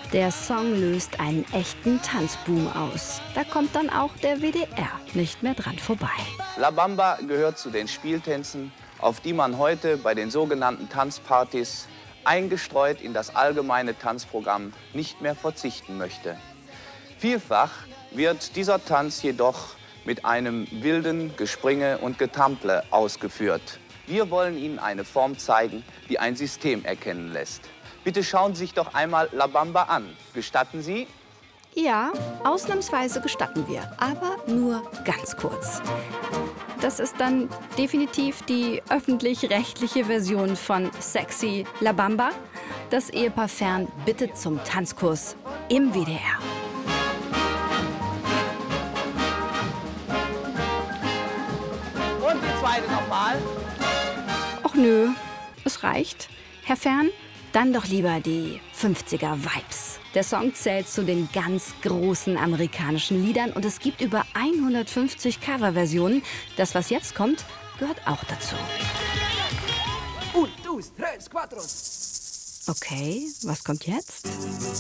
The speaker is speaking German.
Der Song löst einen echten Tanzboom aus. Da kommt dann auch der WDR nicht mehr dran vorbei. La Bamba gehört zu den Spieltänzen, auf die man heute bei den sogenannten Tanzpartys eingestreut in das allgemeine Tanzprogramm nicht mehr verzichten möchte. Vielfach wird dieser Tanz jedoch mit einem wilden Gespringe und Getample ausgeführt. Wir wollen Ihnen eine Form zeigen, die ein System erkennen lässt. Bitte schauen Sie sich doch einmal La Bamba an. Gestatten Sie? Ja, ausnahmsweise gestatten wir, aber nur ganz kurz. Das ist dann definitiv die öffentlich-rechtliche Version von Sexy La Bamba. Das Ehepaar Fern bittet zum Tanzkurs im WDR. Und die zweite nochmal. Och nö, es reicht. Herr Fern, dann doch lieber die 50er-Vibes. Der Song zählt zu den ganz großen amerikanischen Liedern und es gibt über 150 Coverversionen. Das, was jetzt kommt, gehört auch dazu. Okay, was kommt jetzt?